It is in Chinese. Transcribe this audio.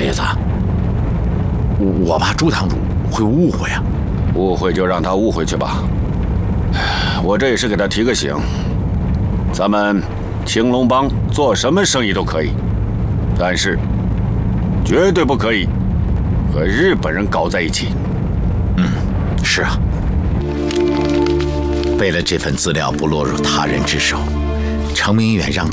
爷子，我怕朱堂主会误会啊。 误会就让他误会去吧。我这也是给他提个醒，咱们青龙帮做什么生意都可以，但是绝对不可以和日本人搞在一起。 是啊。为了这份资料不落入他人之手，程明远让